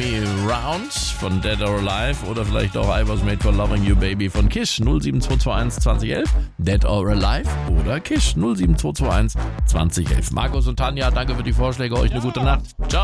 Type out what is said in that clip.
Me Round von Dead or Alive oder vielleicht auch I Was Made for Loving You Baby von Kish 07221 2011, Dead or Alive oder Kish 07221 2011. Markus und Tanja, danke für die Vorschläge, euch eine gute Nacht. Ciao.